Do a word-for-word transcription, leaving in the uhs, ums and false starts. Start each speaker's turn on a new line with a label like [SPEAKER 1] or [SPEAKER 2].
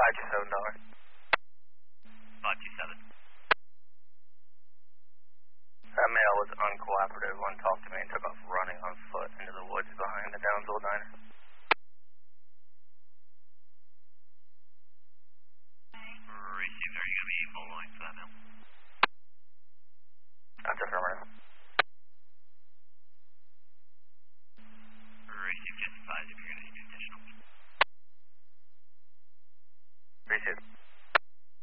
[SPEAKER 1] five two seven dollar.
[SPEAKER 2] five two seven.
[SPEAKER 1] That male was uncooperative, wouldn't talk to me, and took off running on foot into the woods behind the Downsville Diner.
[SPEAKER 2] Received, are you going to be following for that now?